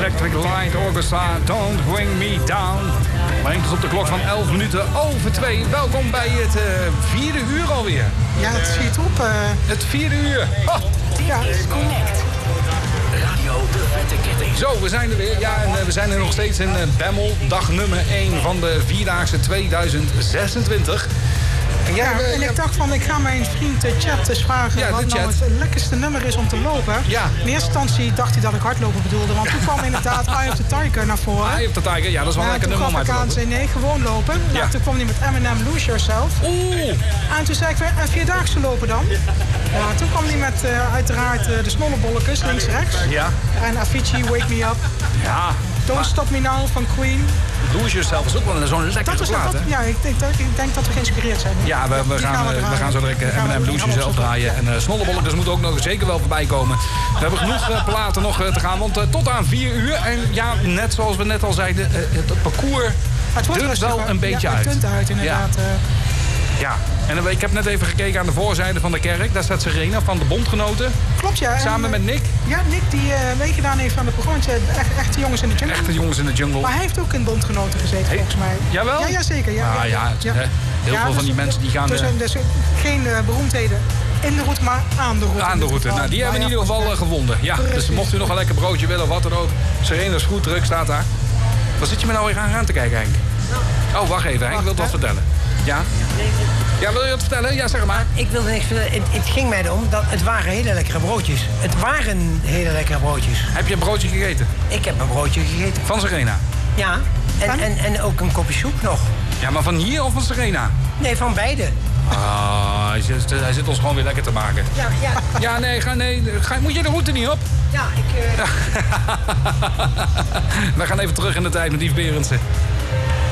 Electric Light Orchestra, Don't Bring Me Down. Brengt ons op de klok van 11 minuten over 2. Welkom bij het 4e uur alweer. Ja, het schiet op. Het 4e uur. Oh. Ja, Connect. Radio De Vette Ketting. Zo, we zijn er weer. Ja, en we zijn er nog steeds in Bemmel. Dag nummer 1 van de Vierdaagse 2026. En ik dacht van, ik ga mijn vriend Chat eens vragen wat nou het lekkerste nummer is om te lopen. Ja. In eerste instantie dacht hij dat ik hardlopen bedoelde, want toen kwam inderdaad Eye of the Tiger naar voren. Eye of the Tiger, ja, dat is wel een lekker nummer om uit te lopen. Toen gaf ik aan, nee, gewoon lopen. Ja. Nou, toen kwam hij met Eminem, Lose Yourself. Oeh. En toen zei ik, en Vierdaagse lopen dan? Ja, toen kwam hij met uiteraard de snollebolletjes, links-rechts. Ja. En Avicii, Wake Me Up. Ja. Don't Stop Me Now van Queen. Lose Yourself is ook wel zo'n lekkere plaat, hè? Ja, ik denk dat we geïnspireerd zijn. Ja, we gaan zo direct Eminem Lose Yourself draaien. En snollebolletjes moeten ook nog zeker wel voorbij komen. We hebben genoeg platen nog te gaan, want tot aan 4 uur. En ja, net zoals we net al zeiden, het parcours dunt wel een beetje uit. Het dunt uit, inderdaad. Ja, en ik heb net even gekeken aan de voorzijde van de kerk. Daar staat Serena van de Bondgenoten. Klopt, ja. Samen met Nick. Ja, Nick die meegedaan heeft aan de programma's Echte Jongens in de Jungle. Echte Jongens in de Jungle. Maar hij heeft ook in Bondgenoten gezeten, volgens mij. Jawel? Ja, zeker. Ja, heel veel van die mensen die gaan... Dus geen beroemdheden in de route, maar aan de route. Aan de route. Nou, die hebben in ieder geval gewonnen. Ja, dus mocht u nog een lekker broodje willen of wat dan ook. Serena's goed druk staat daar. Wat zit je me nou weer aan te kijken, Henk? Oh, wacht even. Henk wil wat vertellen. Ja? Ja, wil je wat vertellen? Ja, zeg maar. Ik wilde niks vertellen. Het ging mij erom dat het waren hele lekkere broodjes. Het waren hele lekkere broodjes. Heb je een broodje gegeten? Ik heb een broodje gegeten. Van Serena? Ja. En ook een kopje soep nog. Ja, maar van hier of van Serena? Nee, van beide. Ah, hij zit ons gewoon weer lekker te maken. Ja. Ja, moet je de route niet op? Ja, ik... We gaan even terug in de tijd met Yves Berendsen.